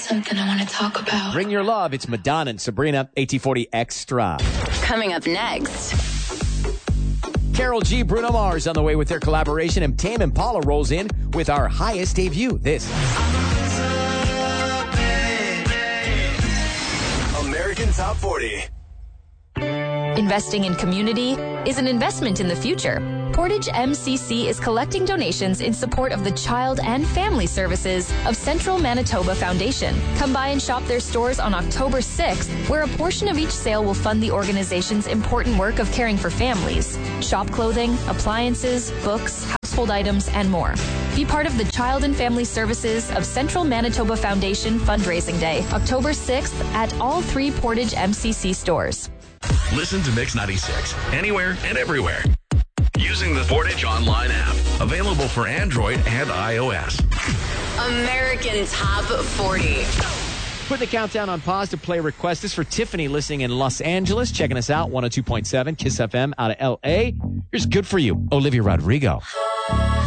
something I want to talk about. Bring your love. It's Madonna and Sabrina, AT40 Extra. Coming up next. Karol G, Bruno Mars on the way with their collaboration, and Tame Impala rolls in with our highest debut. This. American Top 40. Investing in community is an investment in the future. Portage MCC is collecting donations in support of the Child and Family Services of Central Manitoba Foundation. Come by and shop their stores on October 6th, where a portion of each sale will fund the organization's important work of caring for families. Shop clothing, appliances, books, household items, and more. Be part of the Child and Family Services of Central Manitoba Foundation Fundraising Day, October 6th at all 3 Portage MCC stores. Listen to Mix 96 anywhere and everywhere using the Portage Online app. Available for Android and iOS. American Top 40. Put the countdown on pause to play request. This for Tiffany listening in Los Angeles. Checking us out, 102.7 KISS FM out of L.A. Here's Good For You, Olivia Rodrigo.